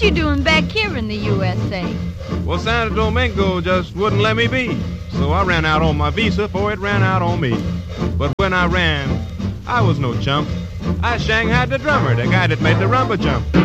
you doing back here in the USA? Well, Santo Domingo just wouldn't let me be. So I ran out on my visa before it ran out on me. But when I ran, I was no chump. I shanghaied the drummer, the guy that made the rumba jump.